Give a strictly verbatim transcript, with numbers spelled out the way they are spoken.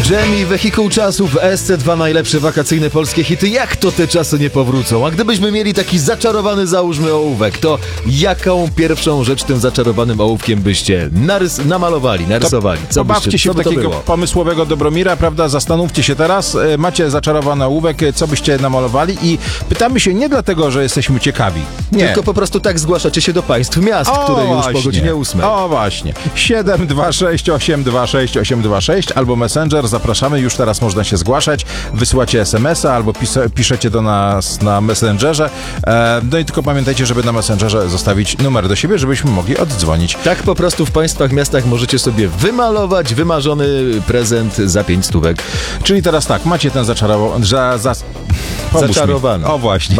Jamie, Wehikuł Czasu w S C dwa, najlepsze wakacyjne polskie hity. Jak to te czasy nie powrócą? A gdybyśmy mieli taki zaczarowany, załóżmy, ołówek, to jaką pierwszą rzecz tym zaczarowanym ołówkiem byście narys- namalowali, narysowali? Co Pobawcie byście, się co w by to takiego było? pomysłowego Dobromira, prawda? Zastanówcie się teraz. E, Macie zaczarowany ołówek, e, co byście namalowali i pytamy się nie dlatego, że jesteśmy ciekawi. Nie. Tylko po prostu tak zgłaszacie się do państw miast, które już po godzinie ósmej. O właśnie. siedem dwa sześć osiem dwa sześć osiem dwa sześć albo Messenger. Zapraszamy. Już teraz można się zgłaszać. Wysyłacie es em es a albo pis- piszecie do nas na Messengerze. E, no i tylko pamiętajcie, żeby na Messengerze zostawić numer do siebie, żebyśmy mogli oddzwonić. Tak po prostu w państwach, miastach możecie sobie wymalować wymarzony prezent za pięć stówek. Czyli teraz tak, macie ten zaczarowany... Za, za... Zaczarowany. O właśnie.